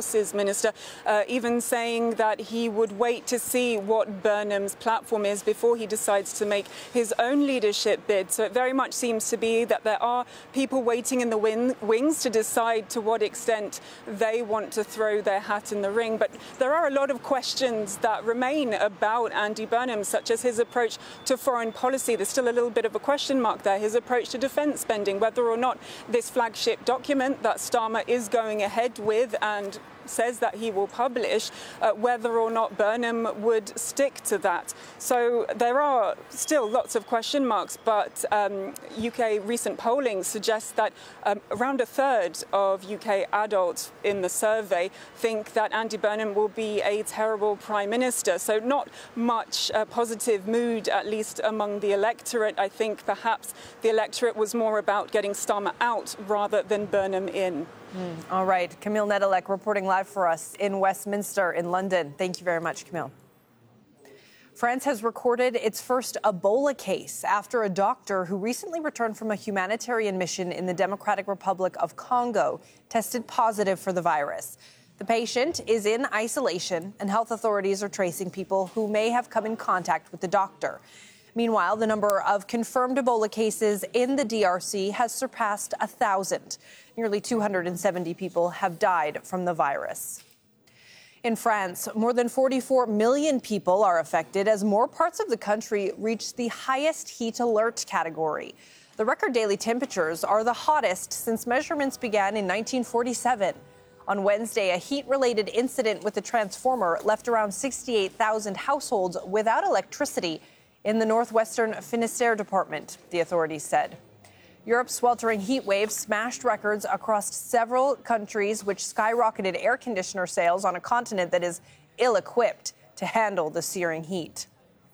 Forces Minister, even saying that he would wait to see what Burnham's platform is before he decides to make his own leadership bid. So it very much seems to be that there are people waiting in the wings to decide to what extent they want to throw their hat in the ring. But there are a lot of questions that remain about Andy Burnham, such as his approach to foreign policy. There's still a little bit of a question mark there. His approach to defence spending, whether or not this flagship document that Starmer is going ahead with and says that he will publish, whether or not Burnham would stick to that. So there are still lots of question marks, but UK recent polling suggests that around a third of UK adults in the survey think that Andy Burnham will be a terrible Prime Minister. So not much positive mood, at least among the electorate. I think perhaps the electorate was more about getting Starmer out rather than Burnham in. All right. Camille Nedelec reporting live for us in Westminster in London. Thank you very much, Camille. France has recorded its first Ebola case after a doctor who recently returned from a humanitarian mission in the Democratic Republic of Congo tested positive for the virus. The patient is in isolation, and health authorities are tracing people who may have come in contact with the doctor. Meanwhile, the number of confirmed Ebola cases in the DRC has surpassed 1,000. Nearly 270 people have died from the virus. In France, more than 44 million people are affected as more parts of the country reach the highest heat alert category. The record daily temperatures are the hottest since measurements began in 1947. On Wednesday, a heat-related incident with a transformer left around 68,000 households without electricity in the northwestern Finistère department, the authorities said. Europe's sweltering heat wave smashed records across several countries, which skyrocketed air conditioner sales on a continent that is ill-equipped to handle the searing heat.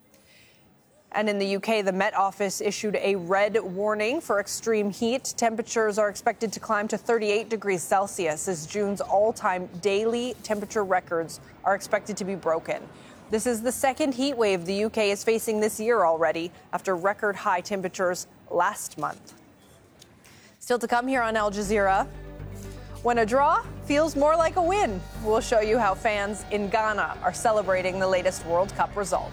And in the UK, the Met Office issued a red warning for extreme heat. Temperatures are expected to climb to 38 degrees Celsius as June's all-time daily temperature records are expected to be broken. This is the second heat wave the UK is facing this year already, after record high temperatures last month. Still to come here on Al Jazeera, when a draw feels more like a win. We'll show you how fans in Ghana are celebrating the latest World Cup result.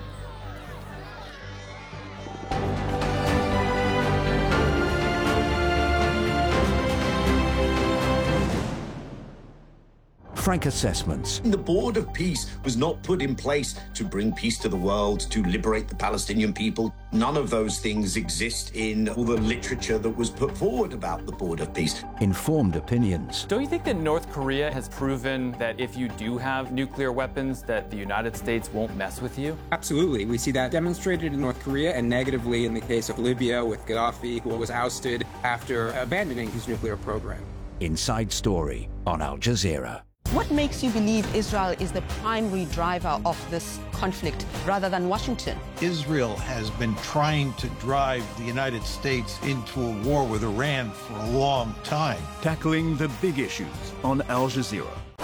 Frank Assessments. The Board of Peace was not put in place to bring peace to the world, to liberate the Palestinian people. None of those things exist in all the literature that was put forward about the Board of Peace. Informed opinions. Don't you think that North Korea has proven that if you do have nuclear weapons, that the United States won't mess with you? Absolutely. We see that demonstrated in North Korea and negatively in the case of Libya with Gaddafi, who was ousted after abandoning his nuclear program. Inside Story on Al Jazeera. What makes you believe Israel is the primary driver of this conflict rather than Washington? Israel has been trying to drive the United States into a war with Iran for a long time. Tackling the big issues on Al Jazeera.